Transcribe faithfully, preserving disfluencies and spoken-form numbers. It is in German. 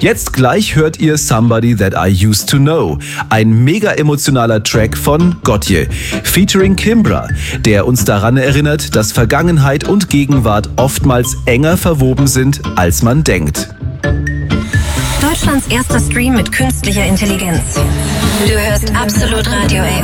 Jetzt gleich hört ihr Somebody That I Used to Know, ein mega emotionaler Track von Gotye, featuring Kimbra, der uns daran erinnert, dass Vergangenheit und Gegenwart oftmals enger verwoben sind, als man denkt. Deutschlands erster Stream mit künstlicher Intelligenz. Du hörst Absolut Radio A